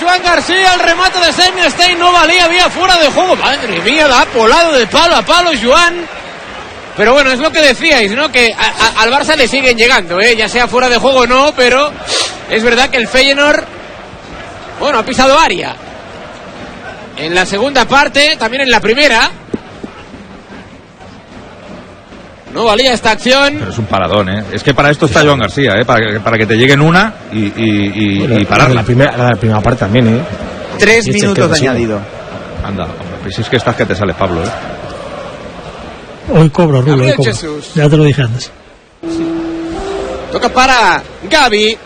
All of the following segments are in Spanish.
Joan García, el remate de Sennestein no valía, había fuera de juego. Madre mía, da polado de palo a palo Joan. Pero bueno, es lo que decíais, ¿no? Que al Barça le siguen llegando, ya sea fuera de juego o no, pero es verdad que el Feyenoord, bueno, ha pisado área. En la segunda parte, también en la primera. No valía esta acción. Pero es un paradón, ¿eh? Es que para esto está Joan García, ¿eh? Para que te lleguen una y pararla. La primera parte también, ¿eh? 3 minutos de añadido. Anda, hombre, pues si es que estás que te sale Pablo, ¿eh? Hoy cobro, Rulo, hoy cobro. Ya te lo dije antes. Toca para Gavi.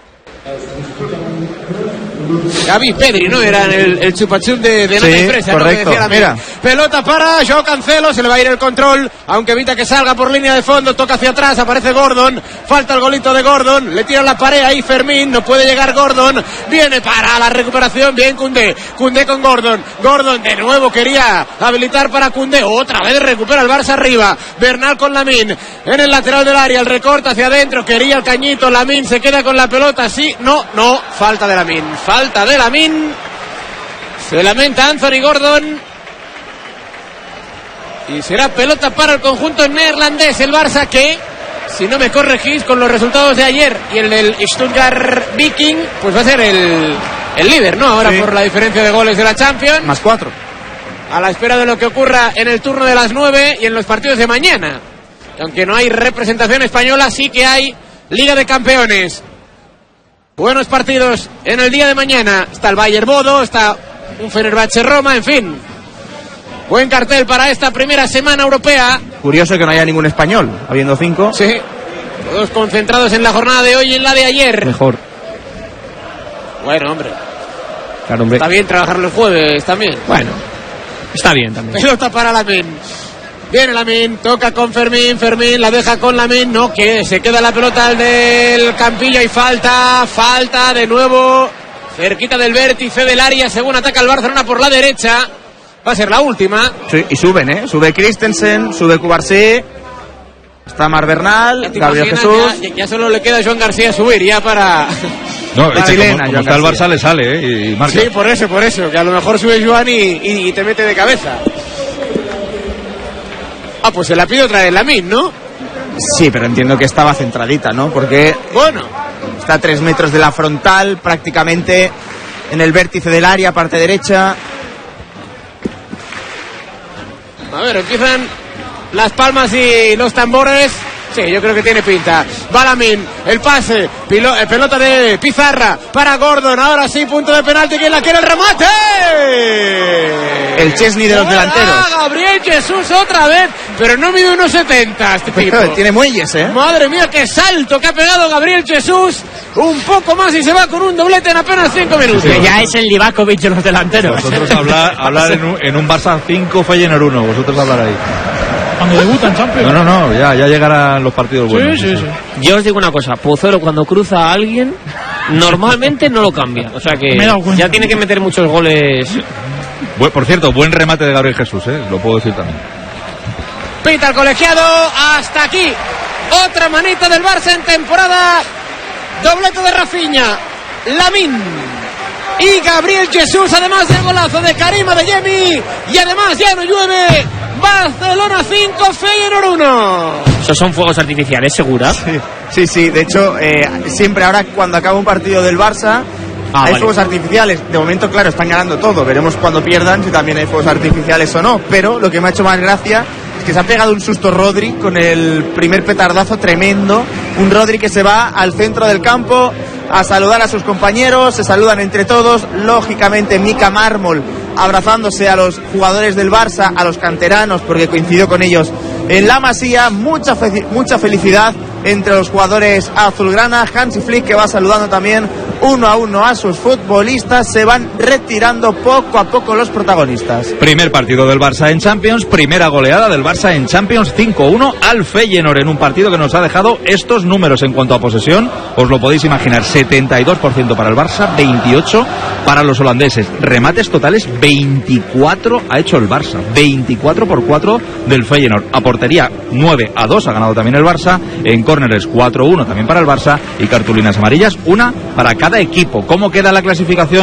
Gavi Pedri, ¿no? Era el chupachup de Nata y Fresa, correcto, ¿no? mira. Pelota para Joao Cancelo, se le va a ir el control, aunque evita que salga por línea de fondo, toca hacia atrás, aparece Gordon, falta el golito de Gordon, le tira la pared ahí Fermín, no puede llegar Gordon, viene para la recuperación, bien Koundé con Gordon de nuevo quería habilitar para Koundé, otra vez recupera el Barça arriba, Bernal con Lamine, en el lateral del área, el recorte hacia adentro, quería el cañito, Lamine se queda con la pelota, sí, no, falta de Lamine. Se lamenta Anthony Gordon y será pelota para el conjunto neerlandés. El Barça que, si no me corregís con los resultados de ayer y el del Stuttgart Viking, pues va a ser el líder, ¿no? Ahora sí, por la diferencia de goles de la Champions. Más 4. A la espera de lo que ocurra en el turno de las 9 y en los partidos de mañana. Aunque no hay representación española, sí que hay Liga de Campeones. Buenos partidos en el día de mañana. Está el Bayern Bodo, está un Fenerbahce Roma, en fin. Buen cartel para esta primera semana europea. Curioso que no haya ningún español, habiendo 5. Sí, todos concentrados en la jornada de hoy y en la de ayer. Mejor. Bueno, hombre. Claro, hombre. Está bien trabajar los jueves también. Bueno, está bien también. Pelota para Lamine. Viene Lamine, toca con Fermín, la deja con Lamine, no, que se queda la pelota al del Campillo y falta de nuevo, cerquita del vértice del área, según ataca el Barcelona por la derecha, va a ser la última. Sí, y suben, sube Christensen, sube Cubarsí, está Mar Bernal, Gabriel Jesús. Ya solo le queda a Joan García subir, ya para... No, como está el Barça le sale, y marca. Sí, por eso, que a lo mejor sube Joan y te mete de cabeza. Pues se la pide otra vez Lamine, ¿no? Sí, pero entiendo que estaba centradita, ¿no? Porque bueno, está a 3 metros de la frontal, prácticamente en el vértice del área, parte derecha. A ver, empiezan las palmas y los tambores. Sí, yo creo que tiene pinta. Va Lamine, el pase, pelota de Pizarra para Gordon. Ahora sí, punto de penalti. ¿Quién la quiere? ¡El remate! El Chesney de los delanteros. Gabriel Jesús otra vez, pero no mide 1,70 este tipo. Tiene muelles, ¿eh? Madre mía, qué salto que ha pegado Gabriel Jesús. Un poco más y se va con un doblete en apenas 5 minutos. Que ya es el Livakovic de los delanteros. Vosotros hablar en un Barça 5, Feyenoord 1. Vosotros hablar ahí. Cuando debutan Champions. No, ya llegarán los partidos buenos. Sí. Yo os digo una cosa, Pozuelo cuando cruza a alguien normalmente no lo cambia, o sea que ya tiene que meter muchos goles. Por cierto, buen remate de Gabriel Jesús, lo puedo decir también. Pita el colegiado, hasta aquí otra manita del Barça en temporada. Doblete de Rafinha, Lamine y Gabriel Jesús, además del golazo de Karim Adeyemi, y además ya no llueve. Barcelona 5, Feyenoord 1. Esos son fuegos artificiales, ¿segura? Sí, de hecho siempre ahora cuando acaba un partido del Barça hay fuegos artificiales. De momento, claro, están ganando todo, veremos cuando pierdan si también hay fuegos artificiales o no, pero lo que me ha hecho más gracia es que se ha pegado un susto Rodri con el primer petardazo tremendo. Un Rodri que se va al centro del campo a saludar a sus compañeros, se saludan entre todos, lógicamente Mika Mármol abrazándose a los jugadores del Barça, a los canteranos, porque coincidió con ellos en la Masía. Mucha felicidad entre los jugadores azulgrana. Hansi Flick, que va saludando también uno a uno a sus futbolistas. Se van retirando poco a poco los protagonistas. Primer partido del Barça en Champions, primera goleada del Barça en Champions, 5-1 al Feyenoord, en un partido que nos ha dejado estos números en cuanto a posesión. Os lo podéis imaginar, 72% para el Barça, 28% para los holandeses. Remates totales, 24 ha hecho el Barça, 24-4 del Feyenoord. A portería, 9-2 ha ganado también el Barça. En córneres, 4-1 también para el Barça. Y cartulinas amarillas, una para cada equipo. ¿Cómo queda la clasificación